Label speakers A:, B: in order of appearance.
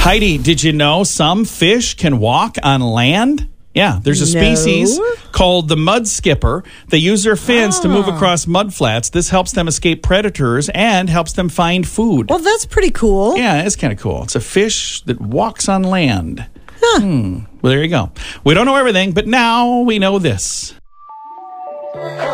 A: Heidi, did you know some fish can walk on land? Yeah, there's a species called the mud skipper. They use their fins to move across mud flats. This helps them escape predators and helps them find food.
B: Well, that's pretty cool.
A: Yeah, it's kind of cool. It's a fish that walks on land. Well, there you go. We don't know everything, but now we know this.